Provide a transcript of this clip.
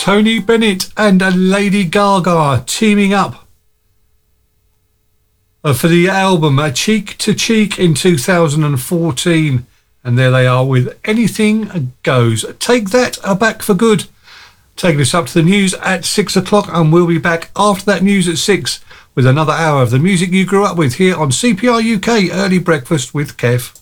Tony Bennett and Lady Gaga teaming up for the album Cheek to Cheek in 2014. And there they are with Anything Goes. Take that back for good. Taking us up to the news at 6 o'clock, and we'll be back after that news at 6 with another hour of the music you grew up with here on CPR UK Early Breakfast with Kev.